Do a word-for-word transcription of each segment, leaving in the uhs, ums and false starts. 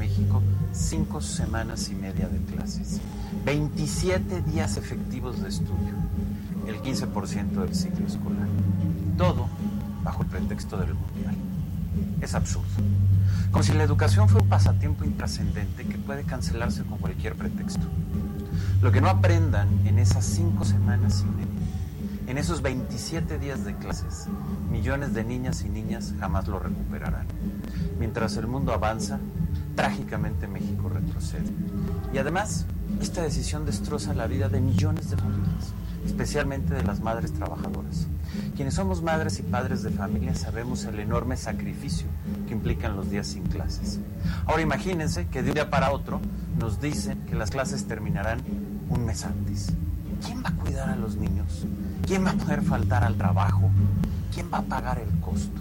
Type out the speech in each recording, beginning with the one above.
México cinco semanas y media de clases, veintisiete días efectivos de estudio, el quince por ciento del ciclo escolar. Todo bajo el pretexto del mundial. Es absurdo. Como si la educación fuera un pasatiempo intrascendente que puede cancelarse con cualquier pretexto. Lo que no aprendan en esas cinco semanas y media, en esos veintisiete días de clases, millones de niñas y niñas jamás lo recuperarán. Mientras el mundo avanza, trágicamente México retrocede. Y además, esta decisión destroza la vida de millones de familias, especialmente de las madres trabajadoras. Quienes somos madres y padres de familia sabemos el enorme sacrificio que implican los días sin clases. Ahora imagínense que de un día para otro nos dicen que las clases terminarán un mes antes. ¿Quién va a cuidar a los niños? ¿Quién va a poder faltar al trabajo? ¿Quién va a pagar el costo?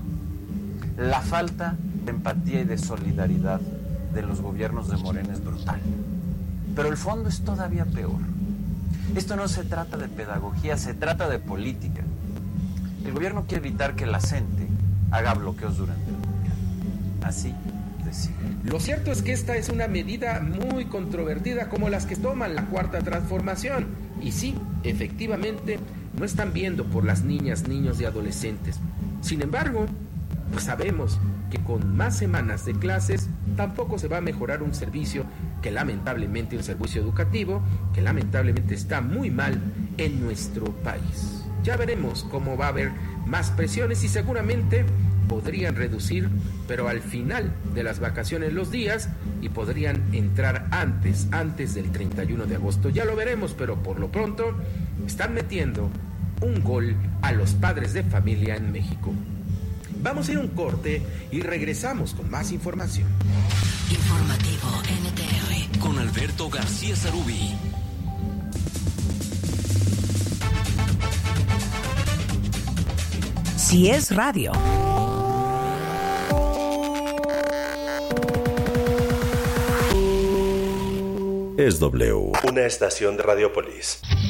La falta de empatía y de solidaridad de los gobiernos de Morena es brutal. Pero el fondo es todavía peor. Esto no se trata de pedagogía, se trata de política. El gobierno quiere evitar que la gente haga bloqueos durante el mundial. Así de simple. Lo cierto es que esta es una medida muy controvertida como las que toman la Cuarta Transformación. Y sí, efectivamente, no están viendo por las niñas, niños y adolescentes. Sin embargo, pues sabemos que con más semanas de clases tampoco se va a mejorar un servicio que lamentablemente, un servicio educativo, que lamentablemente está muy mal en nuestro país. Ya veremos cómo va a haber más presiones y seguramente podrían reducir, pero al final de las vacaciones los días y podrían entrar antes, antes del treinta y uno de agosto. Ya lo veremos, pero por lo pronto están metiendo un gol a los padres de familia en México. Vamos a ir a un corte y regresamos con más información. Informativo N T R con Alberto García Sarubí. Si es radio. Es W, una estación de Radiopolis.